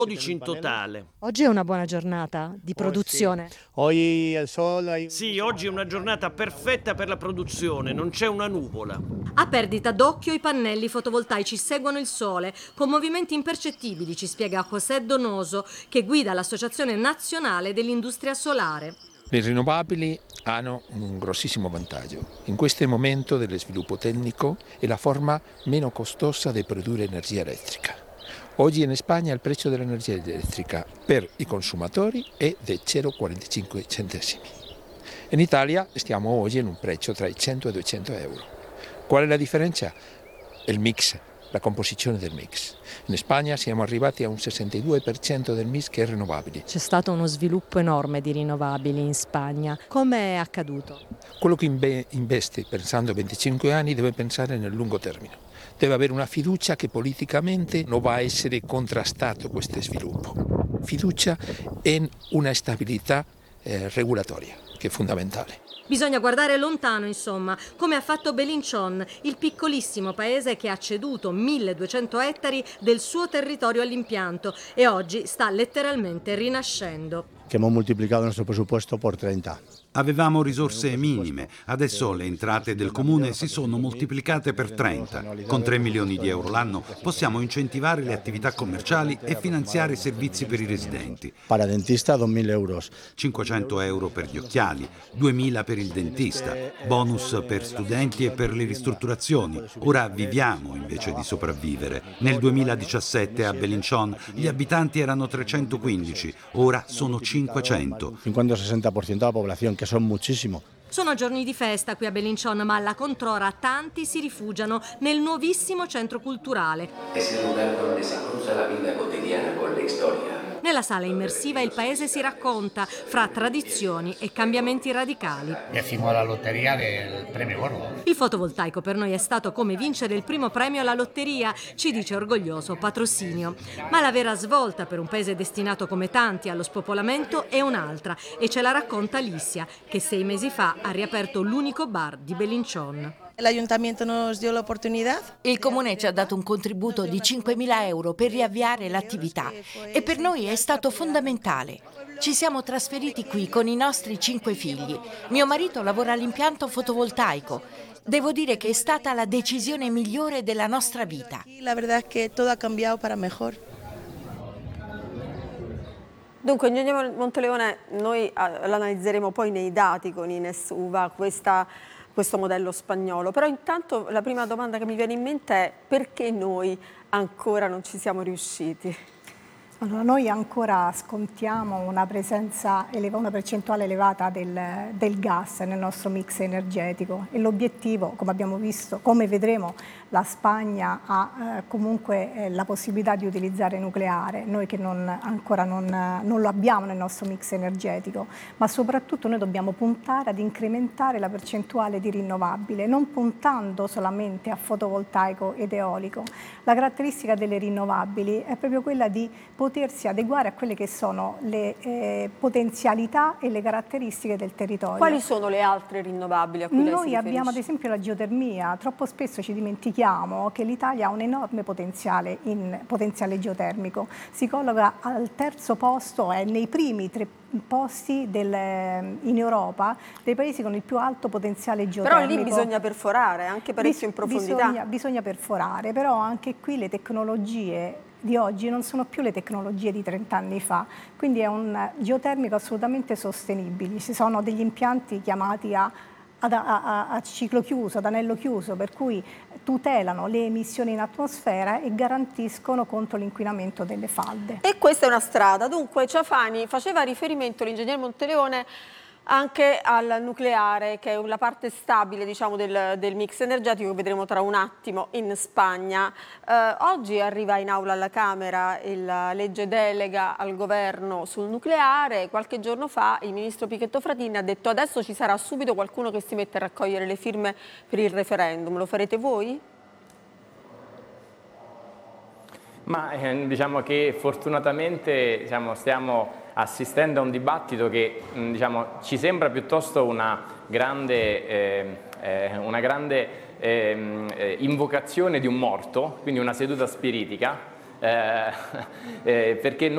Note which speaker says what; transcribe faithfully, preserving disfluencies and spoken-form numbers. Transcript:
Speaker 1: dodici in totale.
Speaker 2: Oggi è una buona giornata di produzione.
Speaker 1: Sì, oggi è una giornata perfetta per la produzione, non c'è una nuvola.
Speaker 2: A perdita d'occhio i pannelli fotovoltaici seguono il sole con movimenti impercettibili, ci spiega José Donoso, che guida l'Associazione Nazionale dell'Industria Solare.
Speaker 3: Le rinnovabili hanno un grossissimo vantaggio. In questo momento dello sviluppo tecnico è la forma meno costosa di produrre energia elettrica. Oggi in Spagna il prezzo dell'energia elettrica per i consumatori è di zero virgola quarantacinque centesimi. In Italia stiamo oggi in un prezzo tra i cento e i duecento euro. Qual è la differenza? Il mix, la composizione del mix. In Spagna siamo arrivati a un sessantadue per cento del mix che è rinnovabile.
Speaker 2: C'è stato uno sviluppo enorme di rinnovabili in Spagna. Come è accaduto?
Speaker 3: Quello che investe pensando a venticinque anni deve pensare nel lungo termine. Deve avere una fiducia che politicamente non va a essere contrastato questo sviluppo. Fiducia in una stabilità eh, regolatoria che è fondamentale.
Speaker 2: Bisogna guardare lontano, insomma, come ha fatto Belinchón, il piccolissimo paese che ha ceduto milleduecento ettari del suo territorio all'impianto e oggi sta letteralmente rinascendo.
Speaker 4: Che hemos multiplicado nuestro presupuesto por treinta.
Speaker 5: Avevamo risorse minime, adesso le entrate del comune si sono moltiplicate per trenta. Con tre milioni di euro l'anno possiamo incentivare le attività commerciali e finanziare i servizi per i residenti.
Speaker 4: Para dentista duemila euros.
Speaker 5: cinquecento euro per gli occhiali, duemila per il dentista, bonus per studenti e per le ristrutturazioni. Ora viviamo invece di sopravvivere. Nel duemiladiciassette a Belinchón gli abitanti erano trecentoquindici, ora sono cinquecento.
Speaker 4: cinquanta sessanta per cento della popolazione, che sono moltissimo.
Speaker 2: Sono giorni di festa qui a Belinchón, ma alla controra tanti si rifugiano nel nuovissimo centro culturale.
Speaker 6: È il lugar dove si cruza la vita quotidiana con la storia.
Speaker 2: Nella sala immersiva il paese si racconta fra tradizioni e cambiamenti radicali.
Speaker 7: Decimo la lotteria del premio Borgo.
Speaker 2: Il fotovoltaico per noi è stato come vincere il primo premio alla lotteria, ci dice orgoglioso Patrocinio. Ma la vera svolta per un paese destinato come tanti allo spopolamento è un'altra e ce la racconta Alicia, che sei mesi fa ha riaperto l'unico bar di Belinchón.
Speaker 8: Il comune ci ha dato un contributo di cinquemila euro per riavviare l'attività e per noi è stato fondamentale. Ci siamo trasferiti qui con i nostri cinque figli. Mio marito lavora all'impianto fotovoltaico. Devo dire che è stata la decisione migliore della nostra vita.
Speaker 9: La verità è che tutto ha cambiato para mejor.
Speaker 10: Dunque, Ingegner Monteleone, noi l'analizzeremo poi nei dati con Ines Uva, questa questo modello spagnolo, però intanto la prima domanda che mi viene in mente è: perché noi ancora non ci siamo riusciti?
Speaker 11: Allora, noi ancora scontiamo una presenza, una percentuale elevata del, del gas nel nostro mix energetico e l'obiettivo, come abbiamo visto, come vedremo, la Spagna ha eh, comunque eh, la possibilità di utilizzare nucleare, noi che non, ancora non, non lo abbiamo nel nostro mix energetico, ma soprattutto noi dobbiamo puntare ad incrementare la percentuale di rinnovabile, non puntando solamente a fotovoltaico ed eolico. La caratteristica delle rinnovabili è proprio quella di potersi adeguare a quelle che sono le eh, potenzialità e le caratteristiche del territorio.
Speaker 10: Quali sono le altre rinnovabili a cui lei si
Speaker 11: Noi
Speaker 10: riferisce?
Speaker 11: abbiamo ad esempio la geotermia, troppo spesso ci dimentichiamo che l'Italia ha un enorme potenziale, in, potenziale geotermico, si colloca al terzo posto, è nei primi tre posti del, in Europa dei paesi con il più alto potenziale geotermico.
Speaker 10: Però lì bisogna perforare anche parecchio in profondità.
Speaker 11: Bisogna, bisogna perforare, però anche qui le tecnologie di oggi non sono più le tecnologie di trenta anni fa, quindi è un geotermico assolutamente sostenibile. Ci sono degli impianti chiamati a, a, a, a ciclo chiuso, ad anello chiuso, per cui tutelano le emissioni in atmosfera e garantiscono contro l'inquinamento delle falde.
Speaker 10: E questa è una strada. Dunque Ciafani faceva riferimento, l'ingegner Monteleone, anche al nucleare, che è la parte stabile, diciamo, del, del mix energetico che vedremo tra un attimo in Spagna. Eh, oggi arriva in aula alla Camera la legge delega al governo sul nucleare. Qualche giorno fa il ministro Pichetto Fratin ha detto: adesso ci sarà subito qualcuno che si mette a raccogliere le firme per il referendum. Lo farete voi?
Speaker 12: Ma eh, diciamo che fortunatamente diciamo, stiamo assistendo a un dibattito che mh, diciamo, ci sembra piuttosto una grande, eh, eh, una grande eh, eh, invocazione di un morto, quindi una seduta spiritica, eh, eh, perché